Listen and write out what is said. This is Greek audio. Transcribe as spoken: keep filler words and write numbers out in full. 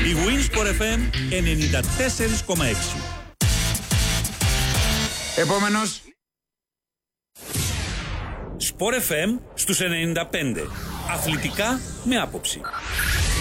Η Winsport εφ εμ ενενήντα τέσσερα κόμμα έξι. Επόμενος. Sport εφ εμ στους ενενήντα πέντε. Αθλητικά με άποψη.